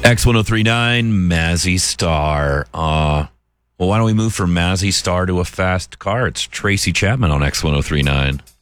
X1039, Mazzy Star. Well, why don't we move from Mazzy Star to a fast car? It's Tracy Chapman on X1039.